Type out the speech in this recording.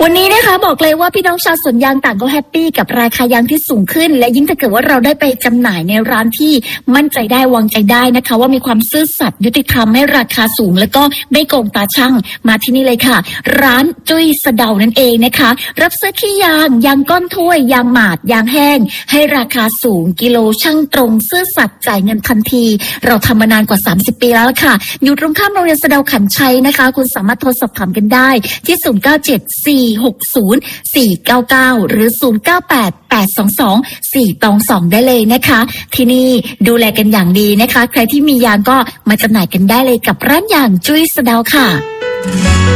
วันนี้นะคะบอกเลยว่าพี่น้องชาวสวนยางต่างก็แฮปปี้กับราคายางที่สูงขึ้นและยิ่งถ้าเกิดว่าเราได้ไปจำหน่ายในร้านที่มั่นใจได้วางใจได้นะคะว่ามีความซื่อสัตย์ยุติธรรมให้ราคาสูงแล้วก็ไม่โกงตาช่างมาที่นี่เลยค่ะร้านจุ้ยสะเดานั่นเองนะคะรับซื้อขี้ยางยางก้อนถ้วยยางหมาดยางแห้งให้ราคาสูงกิโลช่างตรงซื่อสัตย์จ่ายเงินทันทีเราทำมานานกว่า30ปีแล้วค่ะอยู่ตรงข้ามโรงเรียนสะเดาขันชัยนะคะคุณสามารถโทรสอบถามกันได้ที่097460 499หรือ098822 ได้เลยนะคะที่นี่ดูแลกันอย่างดีนะคะใครที่มียางก็มาจำหน่ายกันได้เลยกับร้านยางจุ้ยสะเดาค่ะ